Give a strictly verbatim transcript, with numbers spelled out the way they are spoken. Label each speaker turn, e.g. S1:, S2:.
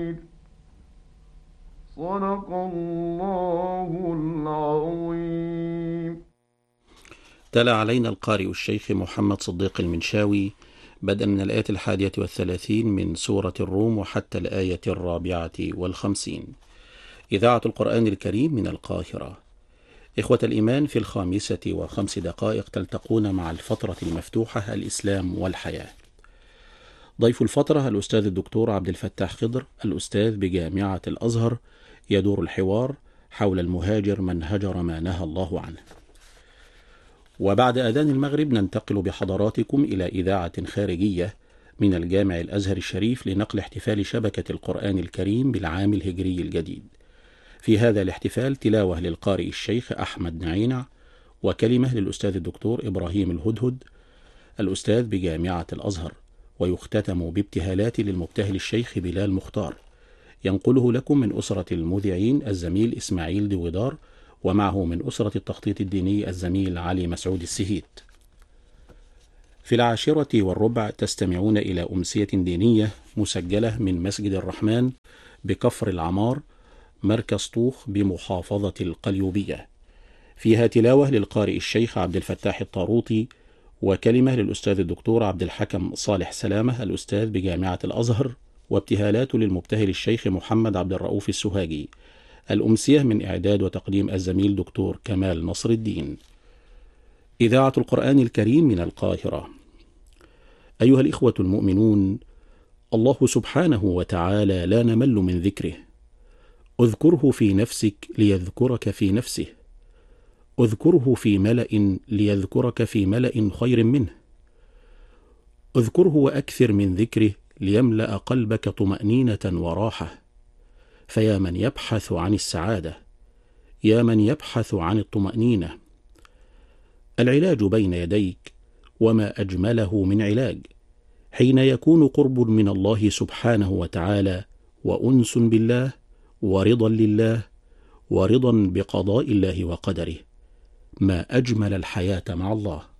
S1: صدق الله العظيم.
S2: تلا علينا القارئ الشيخ محمد صديق المنشاوي بدءا من الآية الحادية والثلاثين من سورة الروم وحتى الآية الرابعة والخمسين. إذاعة القرآن الكريم من القاهرة. إخوة الإيمان، في الخامسة وخمس دقائق تلتقون مع الفترة المفتوحة الإسلام والحياة. ضيف الفترة الأستاذ الدكتور عبد الفتاح خضر، الأستاذ بجامعة الأزهر، يدور الحوار حول المهاجر من هجر ما نهى الله عنه. وبعد أذان المغرب ننتقل بحضراتكم إلى إذاعة خارجية من الجامع الأزهر الشريف لنقل احتفال شبكة القرآن الكريم بالعام الهجري الجديد. في هذا الاحتفال تلاوة للقارئ الشيخ أحمد نعينع، وكلمة للأستاذ الدكتور إبراهيم الهدهد الأستاذ بجامعة الأزهر، ويختتم بابتهالات للمبتهل الشيخ بلال مختار، ينقله لكم من أسرة المذيعين الزميل إسماعيل دويدار، ومعه من أسرة التخطيط الديني الزميل علي مسعود السهيت. في العاشرة والربع تستمعون إلى أمسية دينية مسجلة من مسجد الرحمن بكفر العمار، مركز طوخ بمحافظة القليوبية. فيها تلاوة للقارئ الشيخ عبد الفتاح الطاروطي، وكلمة للأستاذ الدكتور عبد الحكم صالح سلامة الأستاذ بجامعة الأزهر، وابتهالات للمبتهل الشيخ محمد عبد الرؤوف السوهاجي. الأمسية من إعداد وتقديم الزميل دكتور كمال نصر الدين. إذاعة القرآن الكريم من القاهرة. أيها الإخوة المؤمنون، الله سبحانه وتعالى لا نمل من ذكره. اذكره في نفسك ليذكرك في نفسه، اذكره في ملأ ليذكرك في ملأ خير منه، اذكره وأكثر من ذكره ليملأ قلبك طمأنينة وراحة. فيا من يبحث عن السعادة، يا من يبحث عن الطمأنينة، العلاج بين يديك، وما أجمله من علاج حين يكون قرب من الله سبحانه وتعالى، وأنس بالله، ورضا لله، ورضا بقضاء الله وقدره. ما أجمل الحياة مع الله.